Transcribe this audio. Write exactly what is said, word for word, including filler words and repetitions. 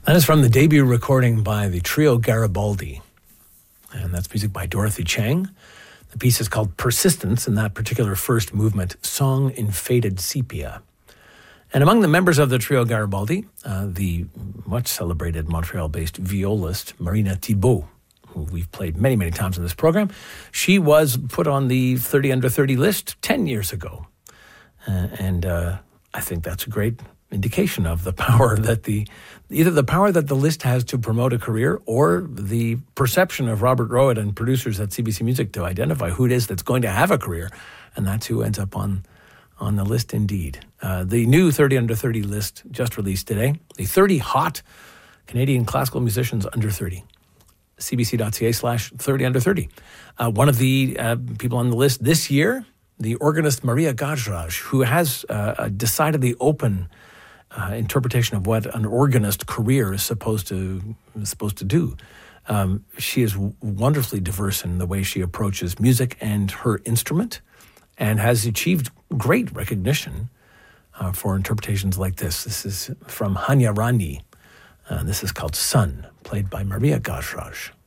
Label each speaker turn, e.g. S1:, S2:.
S1: That is from the debut recording by the trio Garibaldi. And that's music by Dorothy Chang. The piece is called Persistence, in that particular first movement, Song in Faded Sepia. And among the members of the trio Garibaldi, uh, the much celebrated Montreal-based violist Marina Thibault, who we've played many, many times in this program. She was put on the thirty under thirty list ten years ago. Uh, and uh, I think that's a great indication of the power that the, either the power that the list has to promote a career or the perception of Robert Rowett and producers at C B C Music to identify who it is that's going to have a career. And that's who ends up on, on the list indeed. Uh, the new thirty under thirty list just released today. The thirty hot Canadian classical musicians under thirty. cbc.ca slash 30 under 30. Uh, one of the uh, people on the list this year, the organist Maria Gajraj, who has uh, a decidedly open uh, interpretation of what an organist career is supposed to is supposed to do. Um, she is w- wonderfully diverse in the way she approaches music and her instrument, and has achieved great recognition uh, for interpretations like this. This is from Hanya Rani. Uh, this is called Sun, played by Maria Gajraj.